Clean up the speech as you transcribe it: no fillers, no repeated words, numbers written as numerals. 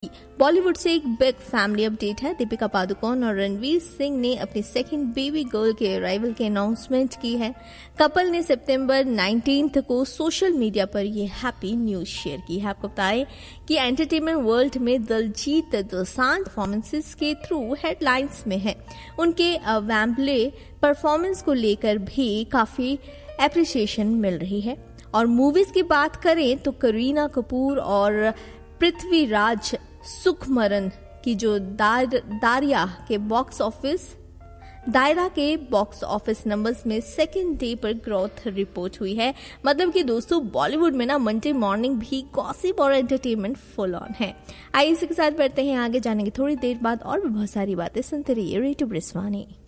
बॉलीवुड से एक big family update है। दीपिका पादुकोण और रणवीर सिंह ने अपनी सेकंड बेबी गर्ल के अराइवल की अनाउंसमेंट की है। कपल ने सितंबर 19 को सोशल मीडिया पर यह हैप्पी न्यूज शेयर की है। आपको बताएं कि एंटरटेनमेंट वर्ल्ड में दिलजीत दोसांझ परफॉर्मेंसेस के थ्रू हेडलाइंस में है। उनके वैम्बले परफॉर्मेंस को लेकर भी काफी एप्रिसिएशन मिल रही है। और मूवीज की बात करें तो करीना कपूर और पृथ्वीराज सुकुमारन की जो दायरा के बॉक्स ऑफिस नंबर्स में सेकेंड डे पर ग्रोथ रिपोर्ट हुई है। मतलब कि दोस्तों बॉलीवुड में ना मंडे मॉर्निंग भी गॉसिप और एंटरटेनमेंट फुल ऑन है। आइए इसी के साथ बढ़ते हैं आगे, जानेंगे थोड़ी देर बाद और भी बहुत सारी बातें। सुनते रहिए रेडियो ब्रिस्वानी।